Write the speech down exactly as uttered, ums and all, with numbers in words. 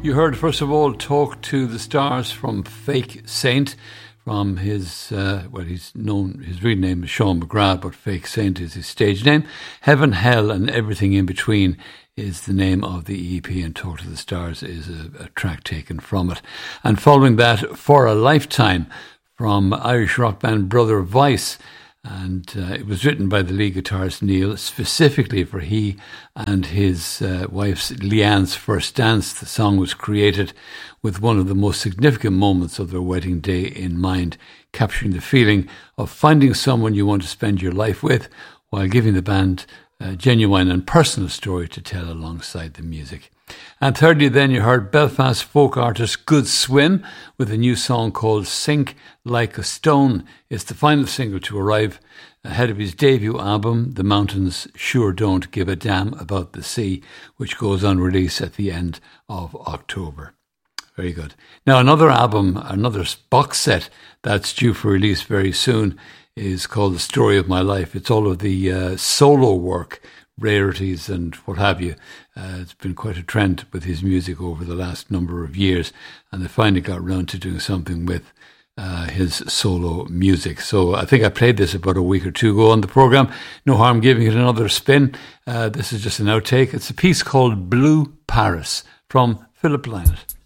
You heard, first of all, Talk to the Stars from Fake Saint, from his, uh, well, he's known, his real name is Sean McGrath, but Fake Saint is his stage name. Heaven, Hell and Everything in Between is the name of the E P, and Talk to the Stars is a, a track taken from it. And following that, For a Lifetime, from Irish rock band Brother Vice. And uh, it was written by the lead guitarist Neil specifically for he and his uh, wife's Leanne's first dance. The song was created with one of the most significant moments of their wedding day in mind, capturing the feeling of finding someone you want to spend your life with while giving the band a genuine and personal story to tell alongside the music. And thirdly, then you heard Belfast folk artist Good Swim with a new song called Sink Like a Stone. It's the final single to arrive ahead of his debut album, The Mountains Sure Don't Give a Damn About the Sea, which goes on release at the end of October. Very good. Now, another album, another box set that's due for release very soon is called The Story of My Life. It's all of the uh, solo work, rarities and what have you. Uh, it's been quite a trend with his music over the last number of years, and they finally got round to doing something with uh, his solo music. So I think I played this about a week or two ago on the programme. No harm giving it another spin. Uh, this is just an outtake. It's a piece called Blue Paris from Philip Lynott.